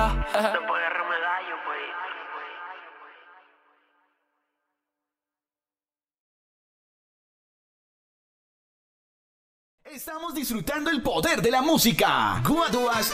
Después de Remedallo, pues. Estamos disfrutando el poder de la música. Guaduas